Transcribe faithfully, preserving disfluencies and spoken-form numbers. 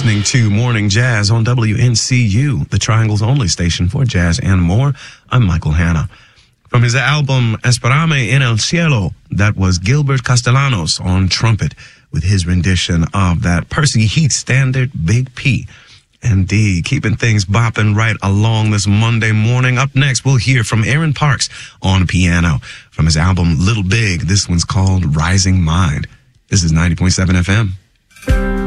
listening to Morning Jazz on W N C U, the Triangle's only station for jazz and more. I'm Michael Hanna. From his album Esperame en el Cielo, that was Gilbert Castellanos on trumpet with his rendition of that Percy Heath standard, Big P. Indeed, keeping things bopping right along this Monday morning. Up next, we'll hear from Aaron Parks on piano. From his album Little Big, this one's called Rising Mind. This is ninety point seven F M.